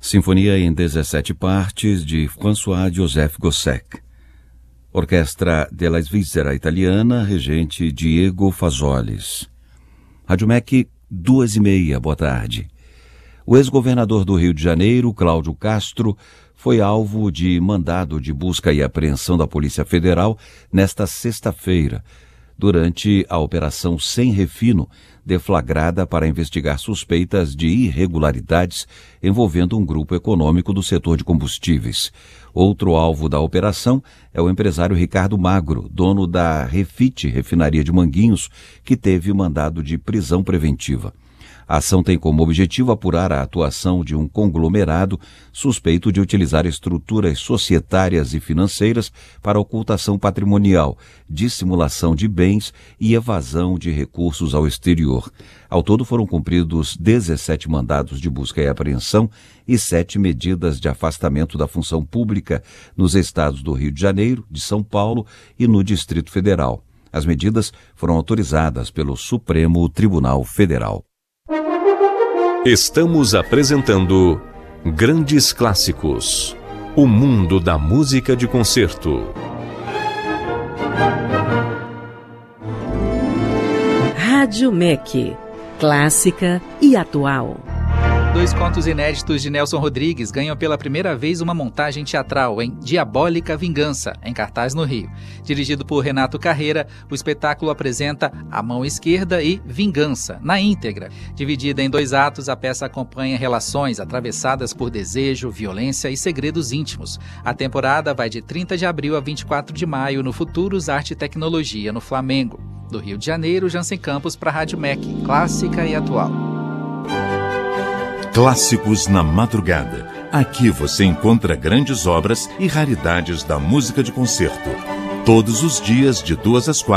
Sinfonia em 17 partes de François-Joseph Gossec. Orquestra della Svizzera Italiana, regente Diego Fazolis. Rádio MEC, 2h30, boa tarde. O ex-governador do Rio de Janeiro, Cláudio Castro, foi alvo de mandado de busca e apreensão da Polícia Federal nesta sexta-feira, durante a Operação Sem Refino, deflagrada para investigar suspeitas de irregularidades envolvendo um grupo econômico do setor de combustíveis. Outro alvo da operação é o empresário Ricardo Magro, dono da Refit Refinaria de Manguinhos, que teve mandado de prisão preventiva. A ação tem como objetivo apurar a atuação de um conglomerado suspeito de utilizar estruturas societárias e financeiras para ocultação patrimonial, dissimulação de bens e evasão de recursos ao exterior. Ao todo foram cumpridos 17 mandados de busca e apreensão e 7 medidas de afastamento da função pública nos estados do Rio de Janeiro, de São Paulo e no Distrito Federal. As medidas foram autorizadas pelo Supremo Tribunal Federal. Estamos apresentando Grandes Clássicos, o mundo da música de concerto. Rádio MEC, clássica e atual. 2 contos inéditos de Nelson Rodrigues ganham pela primeira vez uma montagem teatral em Diabólica Vingança, em cartaz no Rio. Dirigido por Renato Carreira, o espetáculo apresenta A Mão Esquerda e Vingança, na íntegra. Dividida em 2 atos, a peça acompanha relações atravessadas por desejo, violência e segredos íntimos. A temporada vai de 30 de abril a 24 de maio no Futuros Arte e Tecnologia, no Flamengo. Do Rio de Janeiro, Jansen Campos para a Rádio MEC, clássica e atual. Clássicos na Madrugada. Aqui você encontra grandes obras e raridades da música de concerto. Todos os dias, de 2 às 4.